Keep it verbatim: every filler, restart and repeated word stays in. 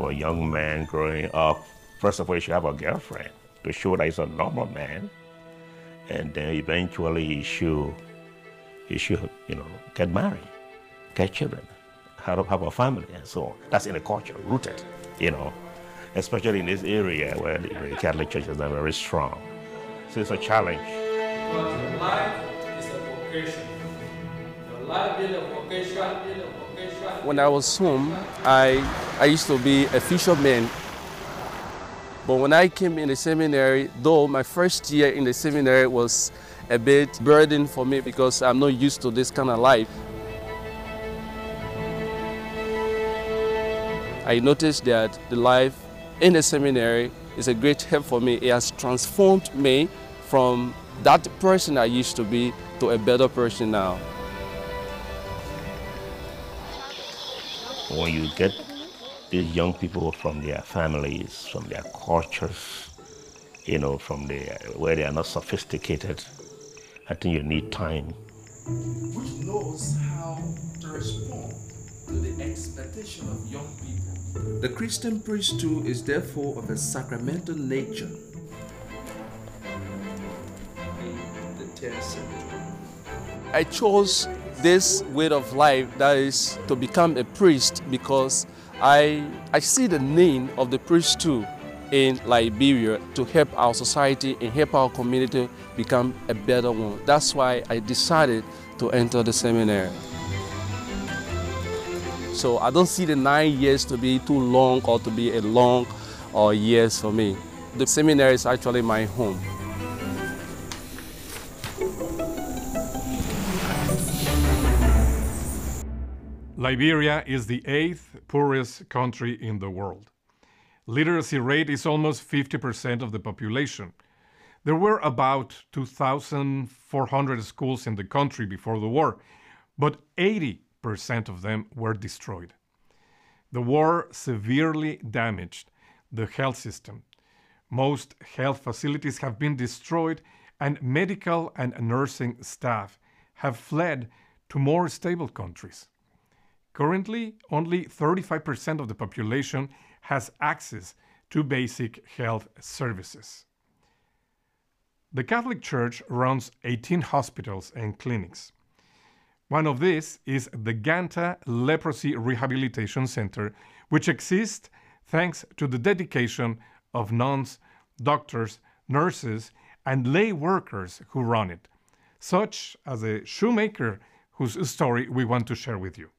For a young man growing up, first of all, he should have a girlfriend to show that he's a normal man. And then eventually he should, he should, you know, get married, get children, have, have a family, and so on. That's in the culture, rooted, you know, especially in this area where the, the Catholic Church is not very strong. So it's a challenge. Because your life is a vocation. Your life is a vocation, is a vocation. When I was home, I, I used to be a fisherman. But when I came in the seminary, though my first year in the seminary was a bit burden for me because I'm not used to this kind of life, I noticed that the life in the seminary is a great help for me. It has transformed me from that person I used to be to a better person now. When you get these young people from their families, from their cultures, you know, from their, where they are not sophisticated, I think you need time. Which knows how to respond to the expectation of young people. The Christian priesthood is therefore of a sacramental nature. In the tenth century. I chose this way of life, that is to become a priest, because I, I see the need of the priesthood in Liberia to help our society and help our community become a better one. That's why I decided to enter the seminary. So I don't see the nine years to be too long or to be a long or years for me. The seminary is actually my home. Liberia is the eighth poorest country in the world. Literacy rate is almost fifty percent of the population. There were about two thousand four hundred schools in the country before the war, but eighty percent of them were destroyed. The war severely damaged the health system. Most health facilities have been destroyed, and medical and nursing staff have fled to more stable countries. Currently, only thirty-five percent of the population has access to basic health services. The Catholic Church runs eighteen hospitals and clinics. One of these is the Ganta Leprosy Rehabilitation Center, which exists thanks to the dedication of nuns, doctors, nurses, and lay workers who run it, such as a shoemaker whose story we want to share with you.